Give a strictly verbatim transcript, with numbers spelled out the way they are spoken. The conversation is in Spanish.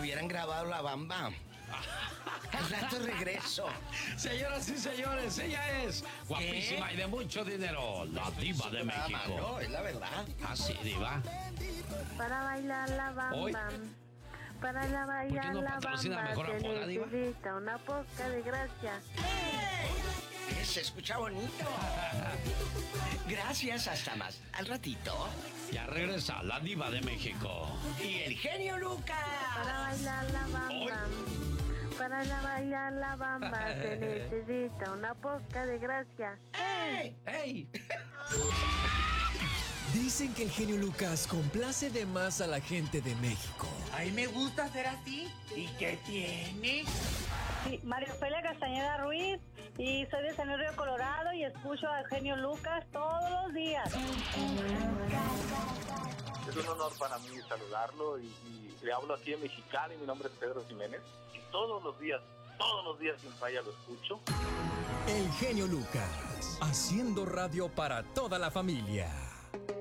hubieran grabado La Bamba. Al rato regreso. Señoras y señores, ella es guapísima ¿Qué? y de mucho dinero, la diva de Nada México. más, no, es la verdad. Ah, sí, diva. Para bailar la Hoy. bamba. Para la bailar no la patrocina bamba mejor a se Pola, diva? necesita una poca de gracia. Eh, Se escucha bonito. Gracias, hasta más. Al ratito. Ya regresa la diva de México. Y el genio Para Lucas. bailar la bamba. Para la bailar la bamba se necesita una poca de gracia. ¡Ey! ¡Ey! Dicen que el genio Lucas complace de más a la gente de México. A mí me gusta ser así. ¿Y qué tiene? Sí, María Ofelia Castañeda Ruiz, y soy de San Luis Río Colorado y escucho a Genio Lucas todos los días. Es un honor para mí saludarlo y, y le hablo aquí en Mexicali. Mi nombre es Pedro Jiménez y todos los días, todos los días sin falla lo escucho. El genio Lucas, haciendo radio para toda la familia.